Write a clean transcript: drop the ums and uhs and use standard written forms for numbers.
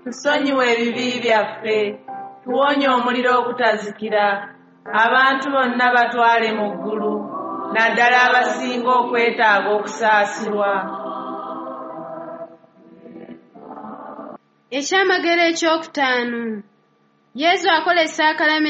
tusonyiwe ebibi byaffe, tuwonye omuliro okutazikira, abantu bonna batwale mu ggulu, naddala abasinga okwetaaga okusaasirwa. Ekyamagero ekyokutaano. Yesu akola essaakalame